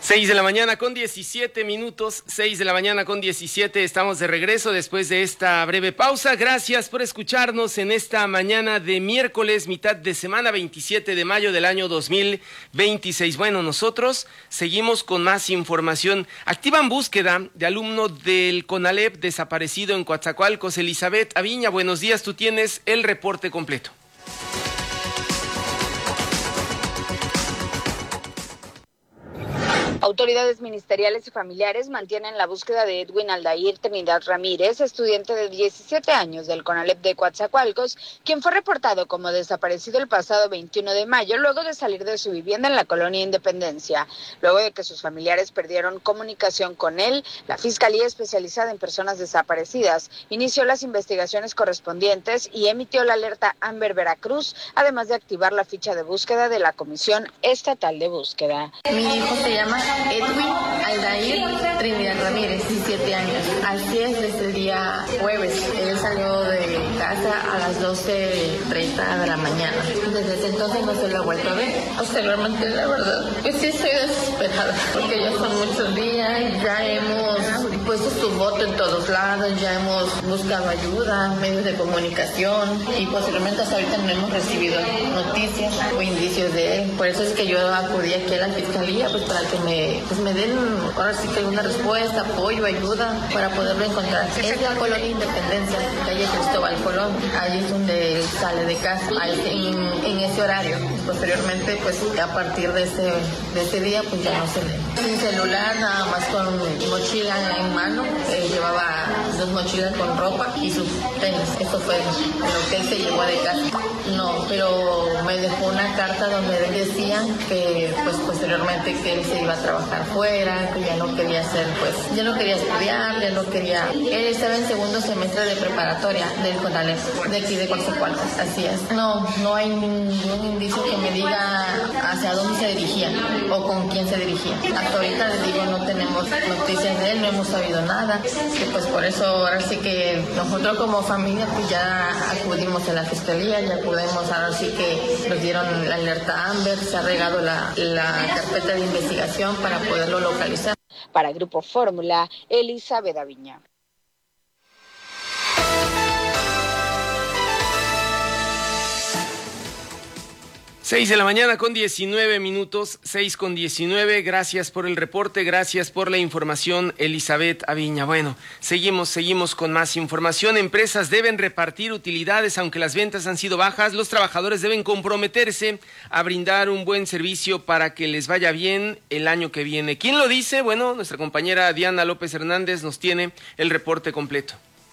6 de la mañana con 17 minutos, 6 de la mañana con 17, estamos de regreso después de esta breve pausa. Gracias por escucharnos en esta mañana de miércoles, mitad de semana, 27 de mayo del año 2026. Bueno, nosotros seguimos con más información. Activan búsqueda de alumno del CONALEP desaparecido en Coatzacoalcos. Elizabeth Aviña, buenos días, tú tienes el reporte completo. Autoridades ministeriales y familiares mantienen la búsqueda de Edwin Aldair Trinidad Ramírez, estudiante de 17 años del CONALEP de Coatzacoalcos, quien fue reportado como desaparecido el pasado 21 de mayo, luego de salir de su vivienda en la colonia Independencia. Luego de que sus familiares perdieron comunicación con él, la Fiscalía Especializada en Personas Desaparecidas inició las investigaciones correspondientes y emitió la alerta Amber Veracruz, además de activar la ficha de búsqueda de la Comisión Estatal de Búsqueda. Mi hijo se llama Edwin Aldair Trinidad Ramírez, 17 años. Así es, desde el día jueves. Él salió de casa a las 12:30 de la mañana. Desde ese entonces no se lo ha vuelto a ver. Posteriormente, la verdad, pues sí estoy desesperada, porque ya son muchos días, ya hemos puesto su voto en todos lados, ya hemos buscado ayuda, medios de comunicación, y posteriormente hasta ahorita no hemos recibido noticias o indicios de él. Por eso es que yo acudí aquí a la Fiscalía, pues para que me den ahora sí que una respuesta, apoyo, ayuda para poderlo encontrar. Es la colonia Independencia, calle Cristóbal Colón, ahí es donde él sale de casa, en ese horario. Posteriormente, pues a partir de ese día, pues ya no se ve. Sin celular, nada más con mochila en mano, llevaba 2 mochilas con ropa y sus tenis. Eso fue lo que él se llevó de casa. No, pero me dejó una carta donde él decía que pues posteriormente que él se iba a trabajar fuera, que ya no quería hacer, pues, ya no quería estudiar, ya no quería. Él estaba en segundo semestre de preparatoria del CONALEP, de aquí de Coatzacoalcos, así es. No hay ningún indicio que me diga hacia dónde se dirigía o con quién se dirigía. Hasta ahorita les digo, no tenemos noticias de él, no hemos sabido nada, y pues por eso ahora sí que nosotros como familia pues ya acudimos a la Fiscalía, ya acudimos, ahora sí que nos dieron la alerta Amber, se ha regado la carpeta de investigación para poderlo localizar. Para Grupo Fórmula, Elizabeth Aviña. 6 de la mañana con 19 minutos, 6 con 19, gracias por el reporte, gracias por la información, Elizabeth Aviña. Bueno, seguimos con más información. Empresas deben repartir utilidades, aunque las ventas han sido bajas, los trabajadores deben comprometerse a brindar un buen servicio para que les vaya bien el año que viene. ¿Quién lo dice? Bueno, nuestra compañera Diana López Hernández nos tiene el reporte completo.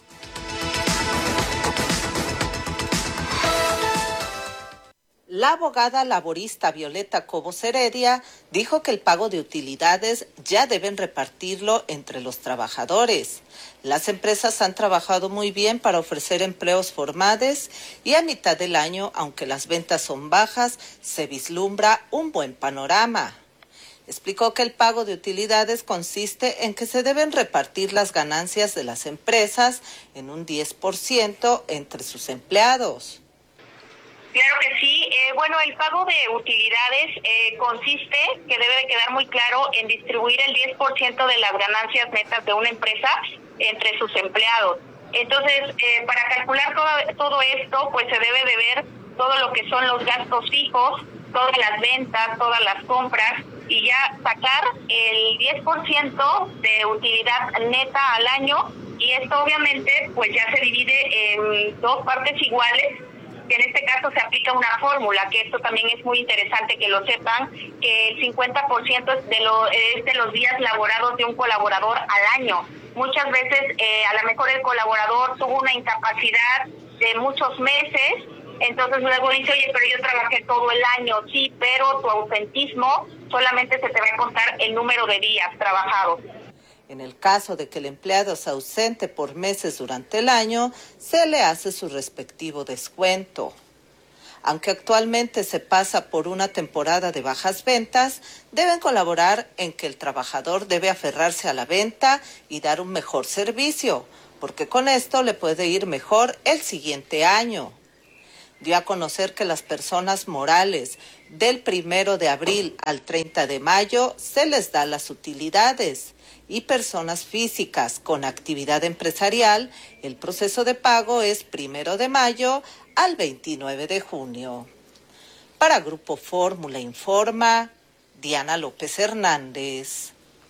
La abogada laborista Violeta Cobos Heredia dijo que el pago de utilidades ya deben repartirlo entre los trabajadores. Las empresas han trabajado muy bien para ofrecer empleos formales y a mitad del año, aunque las ventas son bajas, se vislumbra un buen panorama. Explicó que el pago de utilidades consiste en que se deben repartir las ganancias de las empresas en un 10% entre sus empleados. Claro que sí. Bueno, el pago de utilidades consiste, que debe de quedar muy claro, en distribuir el 10% de las ganancias netas de una empresa entre sus empleados. Entonces, para calcular todo esto, pues se debe de ver todo lo que son los gastos fijos, todas las ventas, todas las compras, y ya sacar el 10% de utilidad neta al año, y esto obviamente pues ya se divide en 2 partes iguales, que en este caso se aplica una fórmula, que esto también es muy interesante que lo sepan, que el 50% es de los días laborados de un colaborador al año. Muchas veces a lo mejor el colaborador tuvo una incapacidad de muchos meses, entonces luego dice, oye, pero yo trabajé todo el año, sí, pero tu ausentismo solamente se te va a contar el número de días trabajados. En el caso de que el empleado se ausente por meses durante el año, se le hace su respectivo descuento. Aunque actualmente se pasa por una temporada de bajas ventas, deben colaborar en que el trabajador debe aferrarse a la venta y dar un mejor servicio, porque con esto le puede ir mejor el siguiente año. Dio a conocer que las personas morales, Del 1 de abril al 30 de mayo se les da las utilidades y personas físicas con actividad empresarial, el proceso de pago es 1 de mayo al 29 de junio. Para Grupo Fórmula Informa, Diana López Hernández.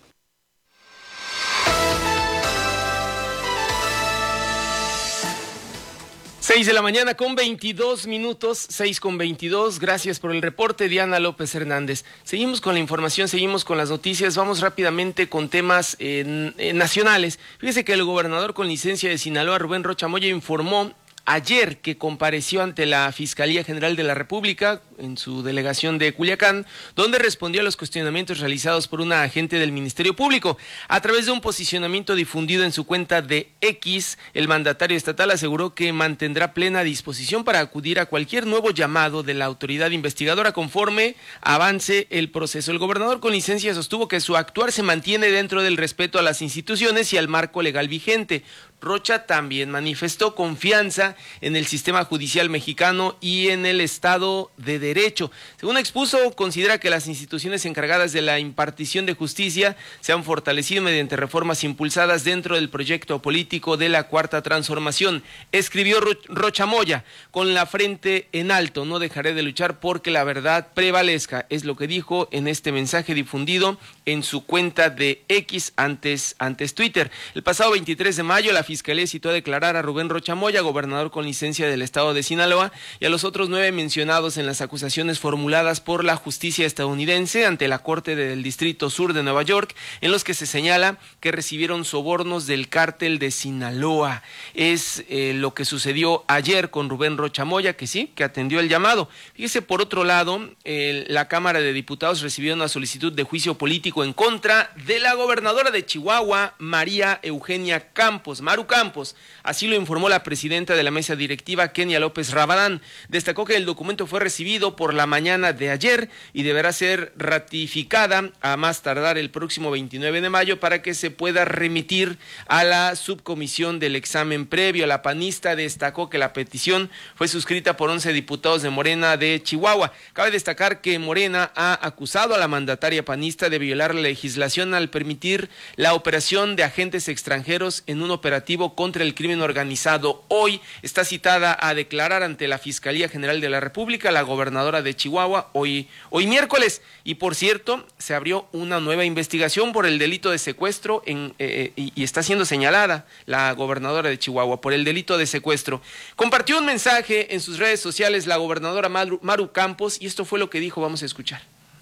6 de la mañana con 22 minutos, 6:22. Gracias por el reporte, Diana López Hernández. Seguimos con la información, seguimos con las noticias. Vamos rápidamente con temas nacionales. Fíjese que el gobernador con licencia de Sinaloa, Rubén Rocha Moya, informó ayer que compareció ante la Fiscalía General de la República en su delegación de Culiacán, donde respondió a los cuestionamientos realizados por una agente del Ministerio Público. A través de un posicionamiento difundido en su cuenta de X, el mandatario estatal aseguró que mantendrá plena disposición para acudir a cualquier nuevo llamado de la autoridad investigadora conforme avance el proceso. El gobernador con licencia sostuvo que su actuar se mantiene dentro del respeto a las instituciones y al marco legal vigente. Rocha también manifestó confianza en el sistema judicial mexicano y en el Estado de Derecho. Según expuso, considera que las instituciones encargadas de la impartición de justicia se han fortalecido mediante reformas impulsadas dentro del proyecto político de la Cuarta Transformación. Escribió Rocha Moya: con la frente en alto, no dejaré de luchar porque la verdad prevalezca. Es lo que dijo en este mensaje difundido en su cuenta de X, antes Twitter. El pasado 23 de mayo, la Fiscalía citó a declarar a Rubén Rocha Moya, gobernador con licencia del estado de Sinaloa, y a los otros 9 mencionados en las acusaciones formuladas por la justicia estadounidense ante la Corte del Distrito Sur de Nueva York, en los que se señala que recibieron sobornos del cártel de Sinaloa. Es lo que sucedió ayer con Rubén Rocha Moya, que atendió el llamado. Fíjese, por otro lado, la Cámara de Diputados recibió una solicitud de juicio político en contra de la gobernadora de Chihuahua, María Eugenia Campos, Maru Campos. Así lo informó la presidenta de la mesa directiva, Kenia López Rabadán. Destacó que el documento fue recibido por la mañana de ayer y deberá ser ratificada a más tardar el próximo 29 de mayo para que se pueda remitir a la subcomisión del examen previo. La panista destacó que la petición fue suscrita por 11 diputados de Morena de Chihuahua. Cabe destacar que Morena ha acusado a la mandataria panista de violar la legislación al permitir la operación de agentes extranjeros en un operativo contra el crimen organizado. Hoy está citada a declarar ante la Fiscalía General de la República la gobernadora de Chihuahua, hoy miércoles. Y por cierto, se abrió una nueva investigación por el delito de secuestro y está siendo señalada la gobernadora de Chihuahua por el delito de secuestro. Compartió un mensaje en sus redes sociales la gobernadora Maru Campos y esto fue lo que dijo. Vamos a escuchar.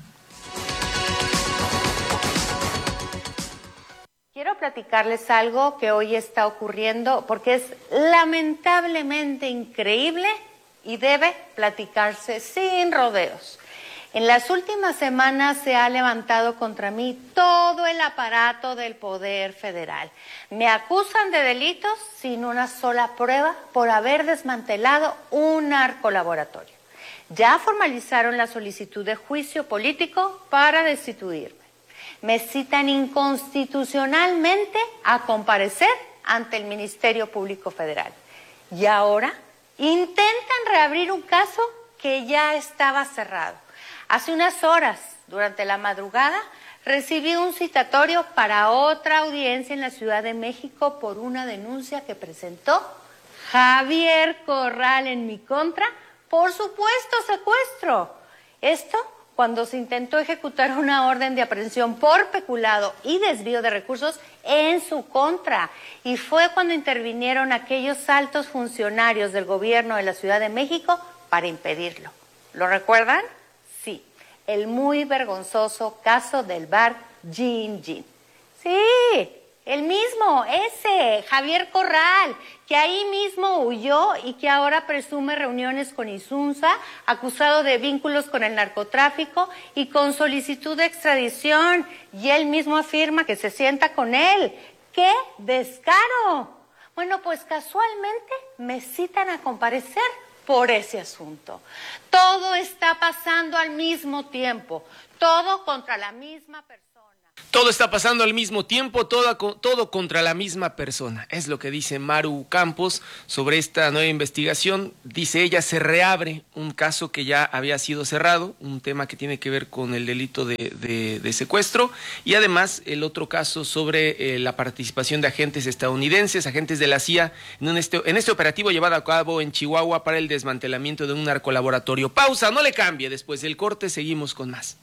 Quiero platicarles algo que hoy está ocurriendo porque es lamentablemente increíble y debe platicarse sin rodeos. En las últimas semanas se ha levantado contra mí todo el aparato del Poder Federal. Me acusan de delitos sin una sola prueba por haber desmantelado un narcolaboratorio. Ya formalizaron la solicitud de juicio político para destituirme. Me citan inconstitucionalmente a comparecer ante el Ministerio Público Federal. Y ahora intentan reabrir un caso que ya estaba cerrado. Hace unas horas, durante la madrugada, recibí un citatorio para otra audiencia en la Ciudad de México por una denuncia que presentó Javier Corral en mi contra por supuesto secuestro. Esto cuando se intentó ejecutar una orden de aprehensión por peculado y desvío de recursos en su contra. Y fue cuando intervinieron aquellos altos funcionarios del gobierno de la Ciudad de México para impedirlo. ¿Lo recuerdan? Sí, el muy vergonzoso caso del bar Gin Gin. Sí, el mismo, ese, Javier Corral, que ahí mismo huyó y que ahora presume reuniones con Insunza, acusado de vínculos con el narcotráfico y con solicitud de extradición. Y él mismo afirma que se sienta con él. ¡Qué descaro! Bueno, pues casualmente me citan a comparecer por ese asunto. Todo está pasando al mismo tiempo, todo contra la misma persona. Todo está pasando al mismo tiempo, todo contra la misma persona. Es lo que dice Maru Campos sobre esta nueva investigación. Dice ella, se reabre un caso que ya había sido cerrado, un tema que tiene que ver con el delito de secuestro, y además el otro caso sobre la participación de agentes estadounidenses, agentes de la CIA, en este operativo llevado a cabo en Chihuahua para el desmantelamiento de un narcolaboratorio. Pausa, no le cambie, después del corte seguimos con más.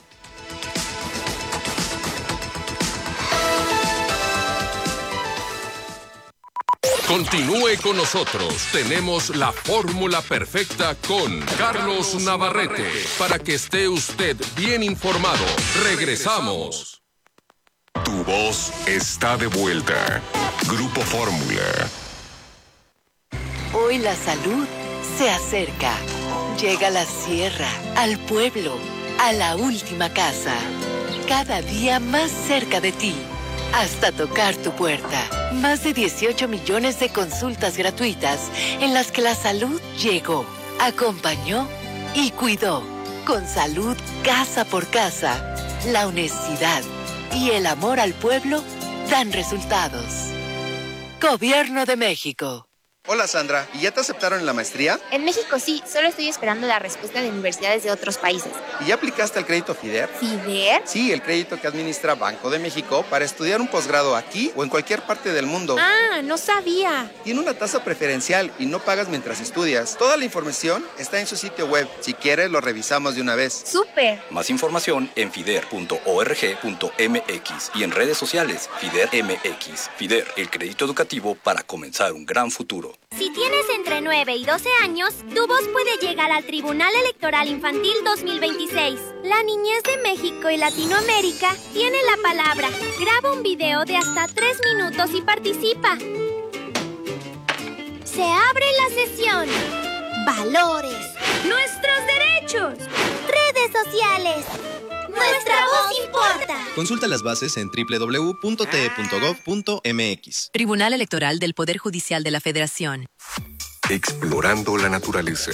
Continúe con nosotros. Tenemos la fórmula perfecta con Carlos Navarrete para que esté usted bien informado. Regresamos. Tu voz está de vuelta. Grupo Fórmula. Hoy la salud se acerca. Llega a la sierra, al pueblo, a la última casa. Cada día más cerca de ti. Hasta tocar tu puerta. Más de 18 millones de consultas gratuitas en las que la salud llegó, acompañó y cuidó. Con salud casa por casa, la honestidad y el amor al pueblo dan resultados. Gobierno de México. Hola Sandra, ¿y ya te aceptaron en la maestría? En México sí, solo estoy esperando la respuesta de universidades de otros países. ¿Y ya aplicaste al crédito FIDER? ¿FIDER? Sí, el crédito que administra Banco de México para estudiar un posgrado aquí o en cualquier parte del mundo. Ah, no sabía. Tiene una tasa preferencial y no pagas mientras estudias. Toda la información está en su sitio web. Si quieres, lo revisamos de una vez. ¡Súper! Más información en fider.org.mx y en redes sociales FIDER MX. FIDER, el crédito educativo para comenzar un gran futuro. Si tienes entre 9 y 12 años, tu voz puede llegar al Tribunal Electoral Infantil 2026. La niñez de México y Latinoamérica tiene la palabra. Graba un video de hasta 3 minutos y participa. Se abre la sesión. Valores. Nuestros derechos. Redes sociales. Nuestra voz importa. Consulta las bases en www.te.gov.mx. Tribunal Electoral del Poder Judicial de la Federación. Explorando la naturaleza.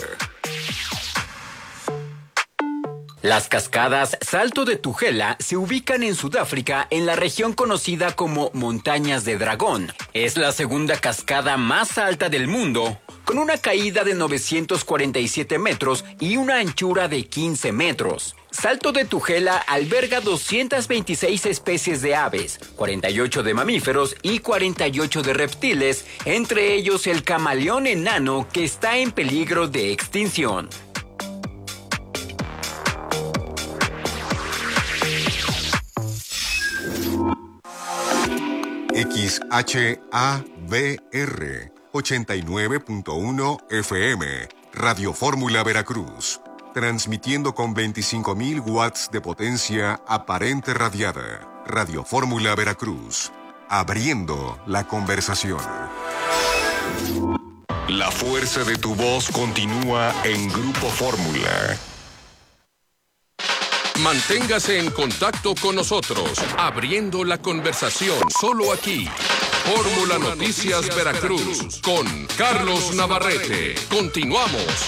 Las cascadas Salto de Tugela se ubican en Sudáfrica en la región conocida como Montañas de Dragón. Es la segunda cascada más alta del mundo, con una caída de 947 metros y una anchura de 15 metros. Salto de Tugela alberga 226 especies de aves, 48 de mamíferos y 48 de reptiles, entre ellos el camaleón enano que está en peligro de extinción. XHABR 89.1 FM, Radio Fórmula Veracruz, transmitiendo con 25.000 watts de potencia aparente radiada. Radio Fórmula Veracruz, abriendo la conversación. La fuerza de tu voz continúa en Grupo Fórmula. Manténgase en contacto con nosotros, abriendo la conversación, solo aquí. Fórmula Noticias Veracruz, con Carlos Navarrete. Continuamos.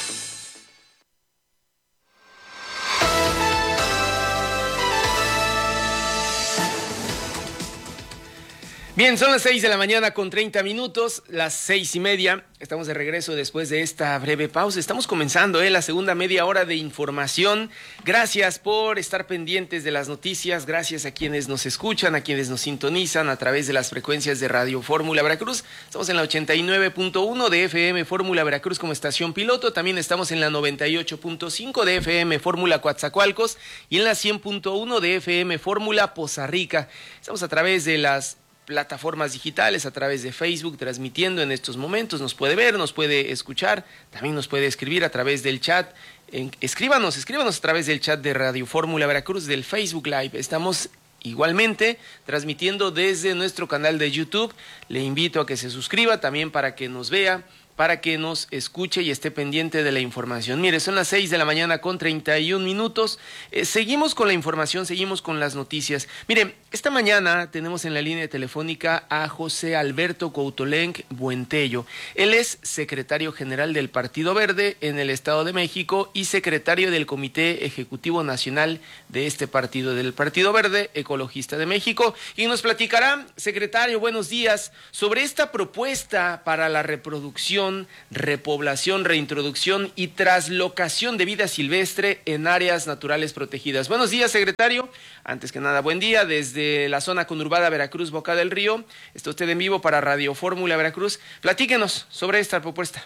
Bien, son las 6 de la mañana con 30 minutos, las 6:30. Estamos de regreso después de esta breve pausa. Estamos comenzando la segunda media hora de información. Gracias por estar pendientes de las noticias. Gracias a quienes nos escuchan, a quienes nos sintonizan a través de las frecuencias de Radio Fórmula Veracruz. Estamos en la 89.1 de FM Fórmula Veracruz como estación piloto. También estamos en la 98.5 de FM Fórmula Coatzacoalcos y en la 100.1 de FM Fórmula Poza Rica. Estamos a través de las plataformas digitales, a través de Facebook, transmitiendo en estos momentos. Nos puede ver, nos puede escuchar, también nos puede escribir a través del chat. Escríbanos a través del chat de Radio Fórmula Veracruz, del Facebook Live. Estamos igualmente transmitiendo desde nuestro canal de YouTube. Le invito a que se suscriba también para que nos vea para que nos escuche y esté pendiente de la información. Mire, son las 6 de la mañana con 31 minutos. Seguimos con la información, seguimos con las noticias. Mire, esta mañana tenemos en la línea telefónica a José Alberto Coutolenc Buentello. Él es secretario general del Partido Verde en el Estado de México y secretario del Comité Ejecutivo Nacional de este partido, del Partido Verde Ecologista de México. Y nos platicará, secretario, buenos días, sobre esta propuesta para la reproducción, repoblación, reintroducción y traslocación de vida silvestre en áreas naturales protegidas. Buenos días, secretario. Antes que nada, buen día desde la zona conurbada Veracruz, Boca del Río. Está usted en vivo para Radio Fórmula Veracruz. Platíquenos sobre esta propuesta.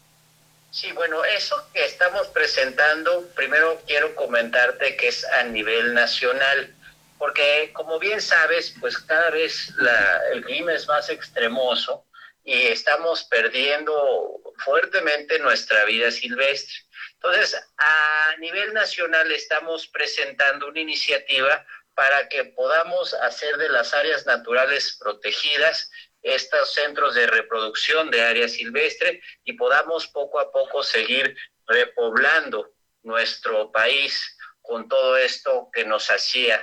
Sí, bueno, eso que estamos presentando, primero quiero comentarte que es a nivel nacional, porque como bien sabes, pues cada vez el clima es más extremoso y estamos perdiendo fuertemente nuestra vida silvestre. Entonces, a nivel nacional estamos presentando una iniciativa para que podamos hacer de las áreas naturales protegidas estos centros de reproducción de área silvestre y podamos poco a poco seguir repoblando nuestro país con todo esto que nos hacía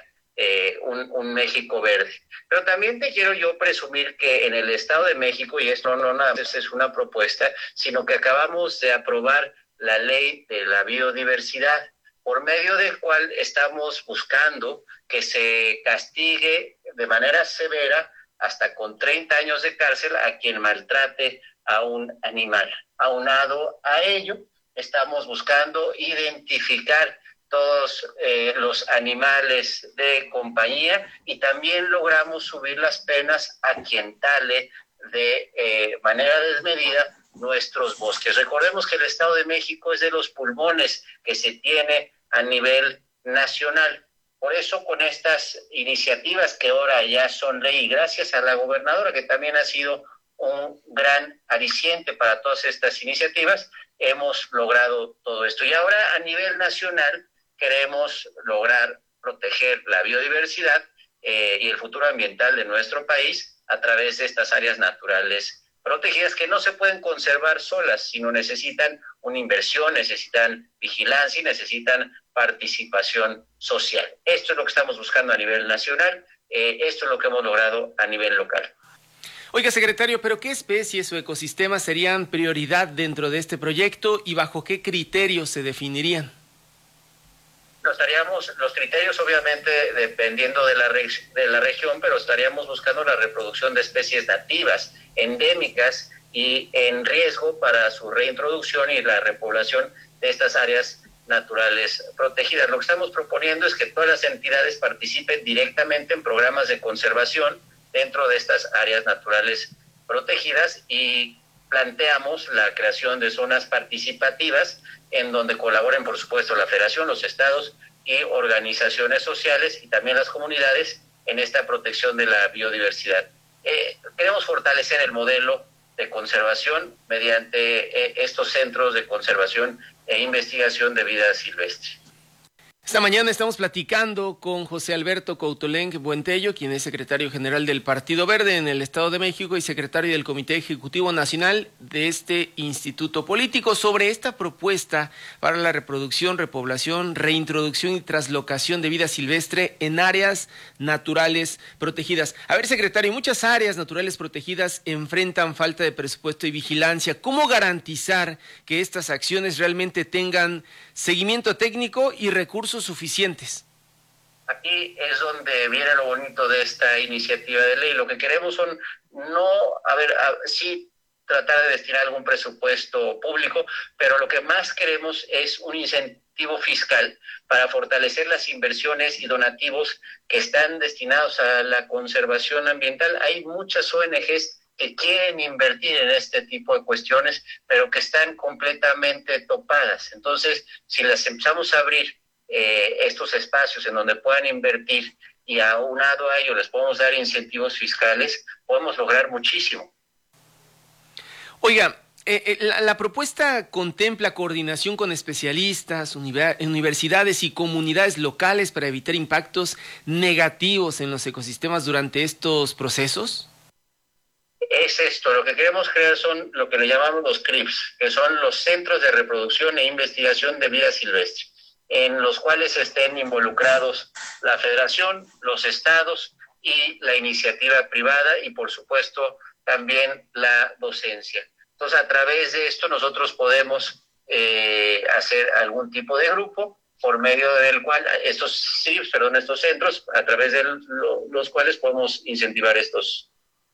un México verde. Pero también te quiero yo presumir que en el Estado de México, y esto no nada más es una propuesta, sino que acabamos de aprobar la ley de la biodiversidad, por medio del cual estamos buscando que se castigue de manera severa hasta con 30 años de cárcel a quien maltrate a un animal. Aunado a ello, estamos buscando identificar todos los animales de compañía y también logramos subir las penas a quien tale de manera desmedida nuestros bosques. Recordemos que el Estado de México es de los pulmones que se tiene a nivel nacional. Por eso con estas iniciativas que ahora ya son ley, y gracias a la gobernadora que también ha sido un gran aliciente para todas estas iniciativas, hemos logrado todo esto. Y ahora a nivel nacional queremos lograr proteger la biodiversidad y el futuro ambiental de nuestro país a través de estas áreas naturales protegidas que no se pueden conservar solas, sino necesitan una inversión, necesitan vigilancia y necesitan participación social. Esto es lo que estamos buscando a nivel nacional, esto es lo que hemos logrado a nivel local. Oiga, secretario, ¿pero qué especies o ecosistemas serían prioridad dentro de este proyecto y bajo qué criterios se definirían? Los criterios obviamente dependiendo de la región, pero estaríamos buscando la reproducción de especies nativas, endémicas y en riesgo para su reintroducción y la repoblación de estas áreas naturales protegidas. Lo que estamos proponiendo es que todas las entidades participen directamente en programas de conservación dentro de estas áreas naturales protegidas y planteamos la creación de zonas participativas en donde colaboren, por supuesto, la Federación, los estados y organizaciones sociales y también las comunidades en esta protección de la biodiversidad. Queremos fortalecer el modelo de conservación mediante estos centros de conservación e investigación de vida silvestre. Esta mañana estamos platicando con José Alberto Coutolenc Buentello, quien es secretario general del Partido Verde en el Estado de México y secretario del Comité Ejecutivo Nacional de este instituto político, sobre esta propuesta para la reproducción, repoblación, reintroducción y traslocación de vida silvestre en áreas naturales protegidas. A ver, secretario, muchas áreas naturales protegidas enfrentan falta de presupuesto y vigilancia. ¿Cómo garantizar que estas acciones realmente tengan seguimiento técnico y recursos suficientes? Aquí es donde viene lo bonito de esta iniciativa de ley. Lo que queremos son sí tratar de destinar algún presupuesto público, pero lo que más queremos es un incentivo fiscal para fortalecer las inversiones y donativos que están destinados a la conservación ambiental. Hay muchas ONGs que quieren invertir en este tipo de cuestiones, pero que están completamente topadas. Entonces, si las empezamos a abrir estos espacios en donde puedan invertir y aunado a ello les podemos dar incentivos fiscales, podemos lograr muchísimo. Oiga, la propuesta contempla coordinación con especialistas, universidades y comunidades locales para evitar impactos negativos en los ecosistemas durante estos procesos. es esto, lo que queremos crear son lo que le llamamos los CRIPS, que son los Centros de Reproducción e Investigación de Vida Silvestre, en los cuales estén involucrados la Federación, los estados y la iniciativa privada y, por supuesto, también la docencia. Entonces, a través de esto nosotros podemos hacer algún tipo de grupo por medio del cual estos centros, a través de los cuales podemos incentivar estos,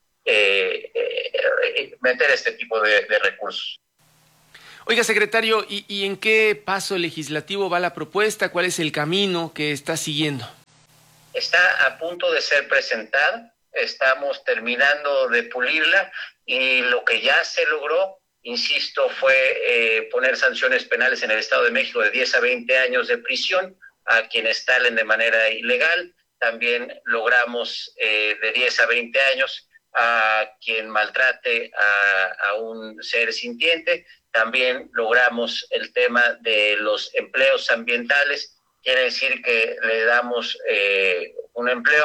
meter este tipo de recursos. Oiga, secretario, ¿y en qué paso legislativo va la propuesta? ¿Cuál es el camino que está siguiendo? Está a punto de ser presentada, estamos terminando de pulirla y lo que ya se logró, insisto, fue poner sanciones penales en el Estado de México de 10 a 20 años de prisión a quienes talen de manera ilegal. También logramos de 10 a 20 años a quien maltrate a un ser sintiente. También logramos el tema de los empleos ambientales, quiere decir que le damos un empleo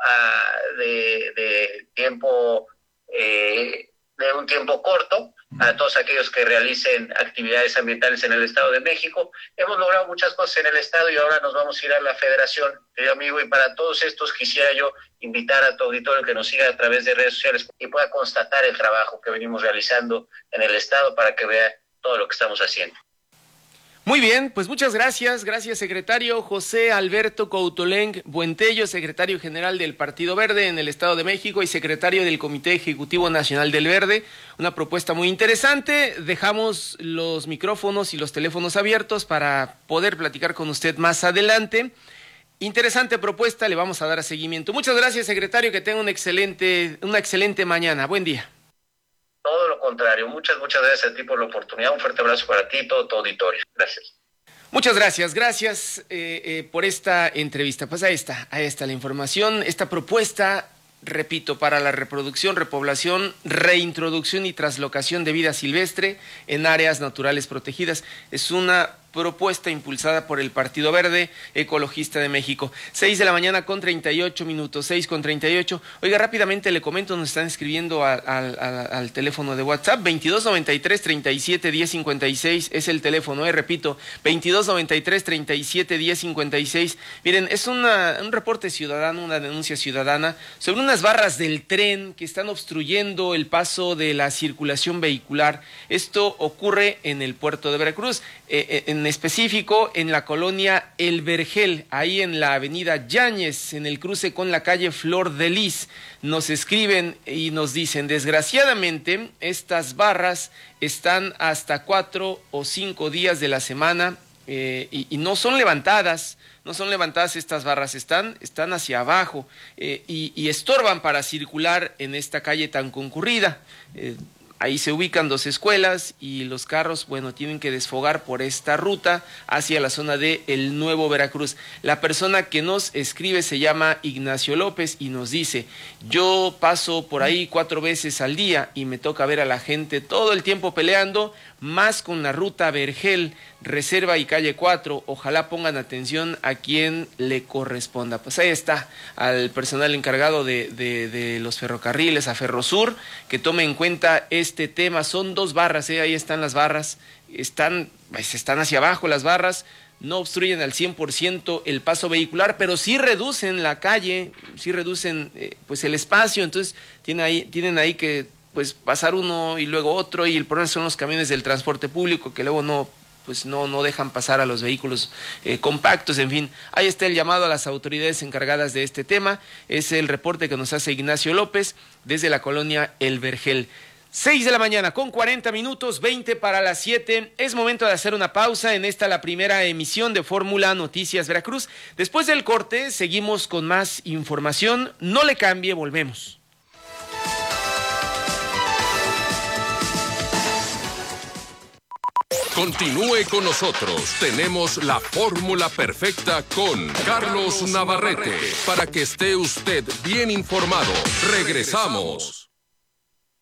de tiempo, de un tiempo corto a todos aquellos que realicen actividades ambientales en el Estado de México. Hemos logrado muchas cosas en el Estado y ahora nos vamos a ir a la Federación, querido amigo, y para todos estos quisiera yo invitar a tu auditorio que nos siga a través de redes sociales y pueda constatar el trabajo que venimos realizando en el Estado para que vea todo lo que estamos haciendo. Muy bien, pues muchas gracias. Gracias, secretario José Alberto Coutolenc Buentello, secretario general del Partido Verde en el Estado de México y secretario del Comité Ejecutivo Nacional del Verde. Una propuesta muy interesante. Dejamos los micrófonos y los teléfonos abiertos para poder platicar con usted más adelante. Interesante propuesta, le vamos a dar seguimiento. Muchas gracias, secretario, que tenga una excelente mañana. Buen día. Todo lo contrario, muchas gracias a ti por la oportunidad, un fuerte abrazo para ti y todo tu auditorio. Gracias. Muchas gracias por esta entrevista. Pues ahí está la información, esta propuesta, repito, para la reproducción, repoblación, reintroducción y traslocación de vida silvestre en áreas naturales protegidas. Es una propuesta impulsada por el Partido Verde Ecologista de México. 6:38 a.m, 6:38. Oiga, rápidamente le comento, nos están escribiendo al teléfono de WhatsApp, 2293-371056 es el teléfono, repito, 2293-371056. Miren, es un reporte ciudadano, una denuncia ciudadana sobre unas barras del tren que están obstruyendo el paso de la circulación vehicular. Esto ocurre en el puerto de Veracruz, en específico en la colonia El Vergel, ahí en la avenida Yáñez, en el cruce con la calle Flor de Lis. Nos escriben y nos dicen, desgraciadamente, estas barras están hasta 4 o 5 días de la semana y no son levantadas. No son levantadas estas barras, están hacia abajo y estorban para circular en esta calle tan concurrida. Ahí se ubican 2 escuelas y los carros, tienen que desfogar por esta ruta hacia la zona de El Nuevo Veracruz. La persona que nos escribe se llama Ignacio López y nos dice, yo paso por ahí 4 veces al día y me toca ver a la gente todo el tiempo peleando, más con la ruta Vergel, Reserva y calle 4, ojalá pongan atención a quien le corresponda. Pues ahí está, al personal encargado de los ferrocarriles, a Ferrosur, que tome en cuenta este tema. Son 2 barras, ahí están las barras, están hacia abajo las barras, no obstruyen al 100% el paso vehicular, pero sí reducen la calle, sí reducen el espacio, entonces tienen ahí que pasar uno y luego otro, y el problema son los camiones del transporte público que luego no dejan pasar a los vehículos compactos. En fin, ahí está el llamado a las autoridades encargadas de este tema. Es el reporte que nos hace Ignacio López desde la colonia El Vergel. 6:40 a.m, 20 para las 7. Es momento de hacer una pausa en esta, la primera emisión de Fórmula Noticias Veracruz. Después del corte, seguimos con más información. No le cambie, volvemos. Continúe con nosotros. Tenemos la fórmula perfecta con Carlos Navarrete para que esté usted bien informado. Regresamos.